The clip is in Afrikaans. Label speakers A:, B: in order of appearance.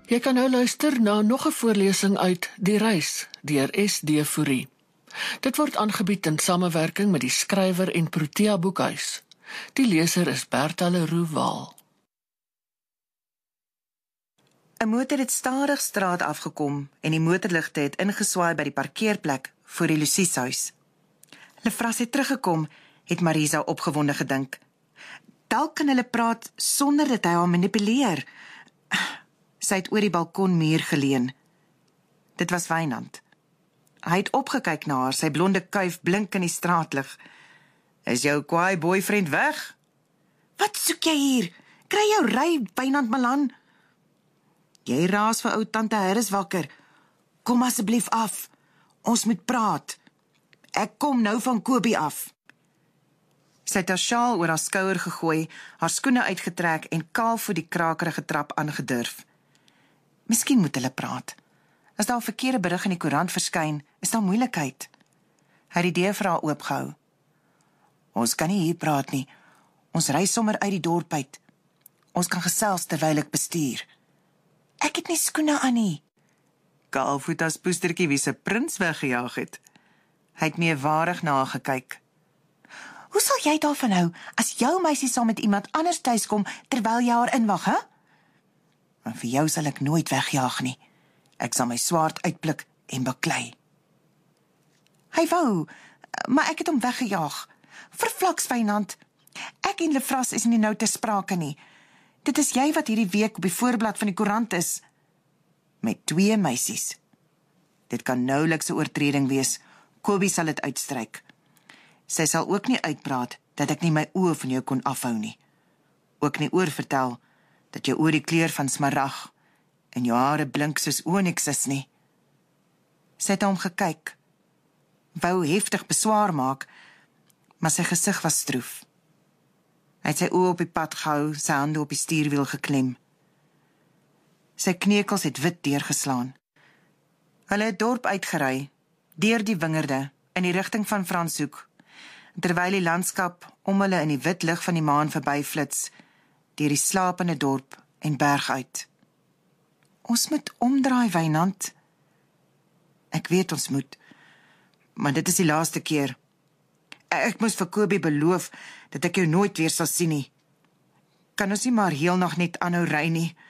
A: Jy kan nou luister na nog 'n voorlesing uit Die Reis deur S.D. Fourie. Dit word aangebied in samewerking met die skrywer en Protea Boekhuis. Die leser is Bertha Leroux Waal.
B: 'n Motor het stadig straat afgekom en die motorligte het ingeswaai by die parkeerplek voor die Lucieshuis. Lefras het teruggekom, het Marisa opgewonde gedink. Dalk kan hulle praat sonder dat hy haar manipuleer. Sy het oor die balkonmuur geleun. Dit was Wynand. Hy het opgekyk na haar, sy blonde kuif blink in die straatlig. Is jou kwaai boyfriend weg? Wat soek jy hier? Kry jou ry, Wynand Malan. Jy raas vir ou tante Harris wakker. Kom asseblief af. Ons moet praat. Ek kom nou van Kobie af. Sy het haar sjaal oor haar skouer gegooi, haar skoene uitgetrek en kaal voor die krakerige trap aangedurf. Miskien moet hulle praat. As daar 'n verkeerde berig in die koerant verskyn, is daar moeilikheid. Hy het die deur vir haar oopgehou. Ons kan nie hier praat nie. Ons ry sommer uit die dorp uit. Ons kan gesels terwyl ek bestuur. Ek het nie skoene aan nie. Kaalvoet as poestertjie wie se prins weggejaag het. Hy het meewarig na haar gekyk. Hoe sal jy daarvan hou, as jou meisie saam met iemand anders tuiskom, terwyl jy haar inwag, hè? En vir jou sal ek nooit wegjaag nie. Ek sal my swaard uitblik en baklei. Hy wou, maar ek het hom weggejaag. Verflaks, Wynand. Ek en Lefras is nie nou te sprake nie. Dit is jy wat hierdie week op die voorblad van die koerant is. Met 2 meisies. Dit kan nouliks 'n oortreding wees. Kobie sal dit uitstryk. Sy sal ook nie uitpraat dat ek nie my oë van jou kon afhou nie. Ook nie oorvertel dat jou oor die kleur van smarag en jou hare blink soos onyx is nie. Sy het hom gekyk. Wou heftig beswaar maak, maar sy gesig was stroef. Hy het sy oë op die pad gehou, sy hande op die stuurwiel geklem. Sy knekels het wit deurgeslaan. Hulle het dorp uitgery, deur die wingerde, in die rigting van Franshoek, terwyl die landskap om hulle in die wit lig van die maan verbyflits, deur die slapende dorp en berg uit. Ons moet omdraai, Wynand. Ek weet ons moet, maar dit is die laaste keer. Ek moes vir Kobie beloof dat ek jou nooit weer sal sien nie. Kan ons nie maar heel nog net aanhou ry nie?